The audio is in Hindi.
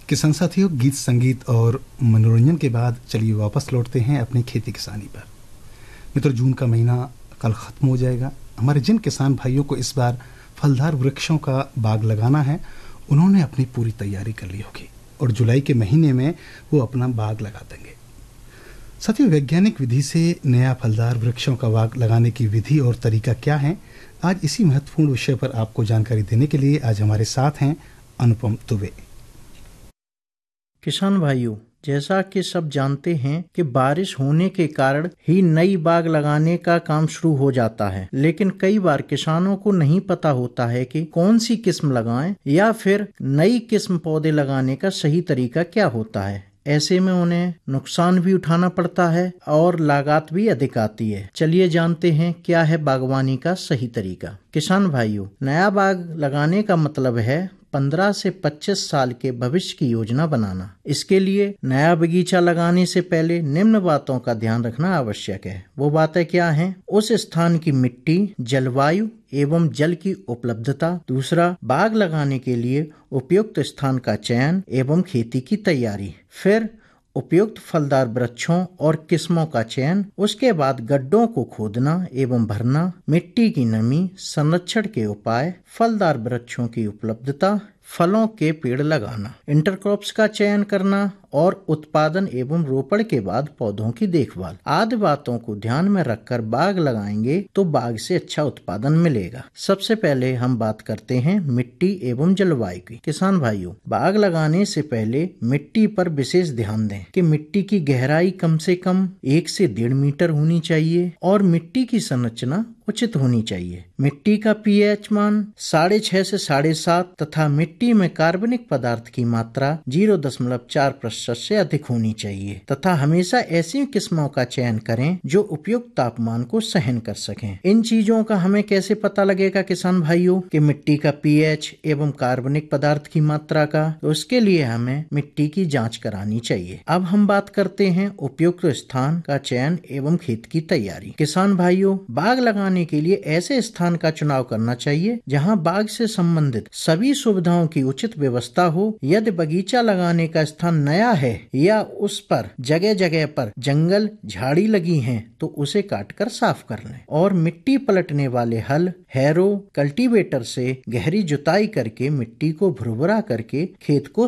किसान साथियों, गीत संगीत और मनोरंजन के बाद चलिए वापस लौटते हैं अपनी खेती किसानी पर। मित्रों, जून का महीना कल ख़त्म हो जाएगा। हमारे जिन किसान भाइयों को इस बार फलदार वृक्षों का बाग लगाना है, उन्होंने अपनी पूरी तैयारी कर ली होगी और जुलाई के महीने में वो अपना बाग लगा देंगे। साथियों, वैज्ञानिक विधि से नया फलदार वृक्षों का बाग लगाने की विधि और तरीका क्या है, आज इसी महत्वपूर्ण विषय पर आपको जानकारी देने के लिए आज हमारे साथ हैं अनुपम दुबे। किसान भाइयों, जैसा कि सब जानते हैं कि बारिश होने के कारण ही नई बाग लगाने का काम शुरू हो जाता है, लेकिन कई बार किसानों को नहीं पता होता है कि कौन सी किस्म लगाएं या फिर नई किस्म पौधे लगाने का सही तरीका क्या होता है। ऐसे में उन्हें नुकसान भी उठाना पड़ता है और लागत भी अधिक आती है। चलिए जानते हैं क्या है बागवानी का सही तरीका। किसान भाइयों, नया बाग लगाने का मतलब है 15 से 25 साल के भविष्य की योजना बनाना। इसके लिए नया बगीचा लगाने से पहले निम्न बातों का ध्यान रखना आवश्यक है। वो बातें क्या हैं? उस स्थान की मिट्टी, जलवायु एवं जल की उपलब्धता। दूसरा, बाग लगाने के लिए उपयुक्त स्थान का चयन एवं खेती की तैयारी। फिर उपयुक्त फलदार वृक्षों और किस्मों का चयन। उसके बाद गड्ढों को खोदना एवं भरना, मिट्टी की नमी, संरक्षण के उपाय, फलदार वृक्षों की उपलब्धता, फलों के पेड़ लगाना, इंटरक्रॉप्स का चयन करना और उत्पादन एवं रोपण के बाद पौधों की देखभाल आदि बातों को ध्यान में रखकर बाग लगाएंगे तो बाग से अच्छा उत्पादन मिलेगा। सबसे पहले हम बात करते हैं मिट्टी एवं जलवायु की। किसान भाइयों, बाग लगाने से पहले मिट्टी पर विशेष ध्यान दें कि मिट्टी की गहराई कम से कम 1 से 1.5 मीटर होनी चाहिए और मिट्टी की संरचना उचित होनी चाहिए। मिट्टी का पीएच मान 6.5 से 7.5 तथा मिट्टी में कार्बनिक पदार्थ की मात्रा 0.4% से अधिक होनी चाहिए तथा हमेशा ऐसी किस्मों का चयन करें जो उपयुक्त तापमान को सहन कर सकें। इन चीजों का हमें कैसे पता लगेगा किसान भाइयों कि मिट्टी का पीएच एवं कार्बनिक पदार्थ की मात्रा का? तो उसके लिए हमें मिट्टी की जांच करानी चाहिए। अब हम बात करते हैं उपयुक्त स्थान का चयन एवं खेत की तैयारी। किसान भाइयों, बाग लगाने के लिए ऐसे स्थान का चुनाव करना चाहिए जहां बाग से संबंधित सभी सुविधाओं की उचित व्यवस्था हो। यदि बगीचा लगाने का स्थान नया है या उस पर जगह जगह पर जंगल झाड़ी लगी हैं तो उसे काटकर साफ कर लें और मिट्टी पलटने वाले हल, हैरो, कल्टीवेटर से गहरी जुताई करके मिट्टी को भुरभुरा करके खेत को